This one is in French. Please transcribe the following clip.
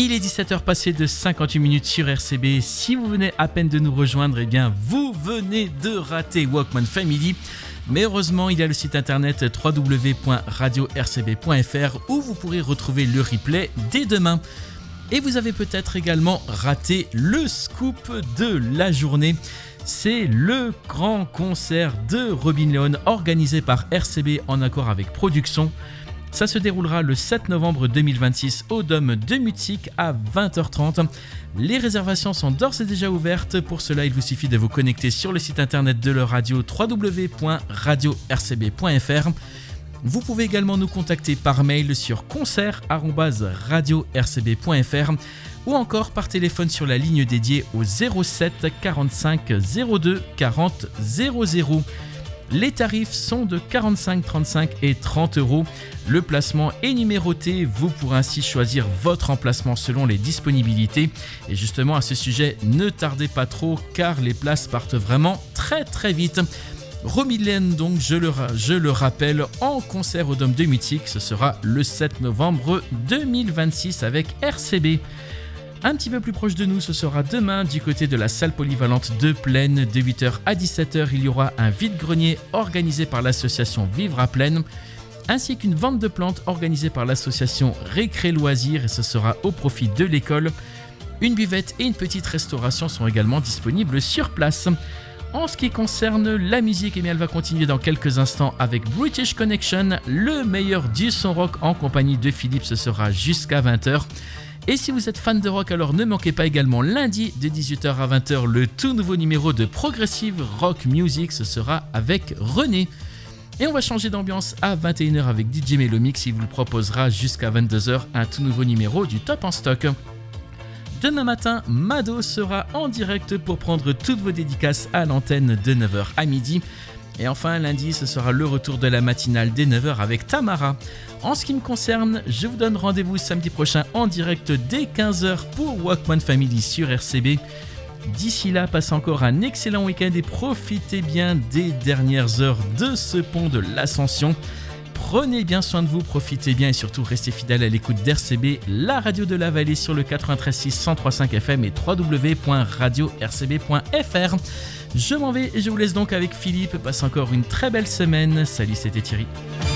Il est 17h passé de 58 minutes sur RCB. Si vous venez à peine de nous rejoindre, eh bien vous venez de rater Walkman Family. Mais heureusement, il y a le site internet www.radio-rcb.fr où vous pourrez retrouver le replay dès demain. Et vous avez peut-être également raté le scoop de la journée. C'est le grand concert de Robin Leon organisé par RCB en accord avec Production. Ça se déroulera le 7 novembre 2026 au Dôme de Mutzig à 20h30. Les réservations sont d'ores et déjà ouvertes. Pour cela, il vous suffit de vous connecter sur le site internet de leur radio www.radio-rcb.fr. Vous pouvez également nous contacter par mail sur concert@radio-rcb.fr ou encore par téléphone sur la ligne dédiée au 07 45 02 40 00. Les tarifs sont de 45, 35 et 30 euros. Le placement est numéroté. Vous pourrez ainsi choisir votre emplacement selon les disponibilités. Et justement, à ce sujet, ne tardez pas trop car les places partent vraiment très très vite. Robin Leon, donc, je le rappelle, en concert au Dôme de Mutzig. Ce sera le 7 novembre 2026 avec RCB. Un petit peu plus proche de nous, ce sera demain du côté de la salle polyvalente de Plaine. De 8h à 17h, il y aura un vide-grenier organisé par l'association Vivre à Plaine, ainsi qu'une vente de plantes organisée par l'association Récré Loisirs, et ce sera au profit de l'école. Une buvette et une petite restauration sont également disponibles sur place. En ce qui concerne la musique, eh bien, elle va continuer dans quelques instants avec British Connection, le meilleur du son rock en compagnie de Philippe. Ce sera jusqu'à 20h. Et si vous êtes fan de rock, alors ne manquez pas également lundi de 18h à 20h le tout nouveau numéro de Progressive Rock Music. Ce sera avec René. Et on va changer d'ambiance à 21h avec DJ Melomix. Il vous proposera jusqu'à 22h un tout nouveau numéro du Top en Stock. Demain matin, Mado sera en direct pour prendre toutes vos dédicaces à l'antenne de 9h à midi. Et enfin, lundi, ce sera le retour de la matinale dès 9h avec Tamara. En ce qui me concerne, je vous donne rendez-vous samedi prochain en direct dès 15h pour Walkman Family sur RCB. D'ici là, passez encore un excellent week-end et profitez bien des dernières heures de ce pont de l'Ascension. Prenez bien soin de vous, profitez bien et surtout restez fidèles à l'écoute d'RCB, la radio de la vallée sur le 93.6, 103.5 FM et www.radio-rcb.fr. Je m'en vais et je vous laisse donc avec Philippe. Passez encore une très belle semaine. Salut, c'était Thierry.